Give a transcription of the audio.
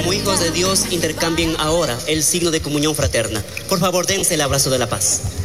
como hijos de Dios intercambien ahora el signo de comunión fraterna. Por favor, dense el abrazo de la paz.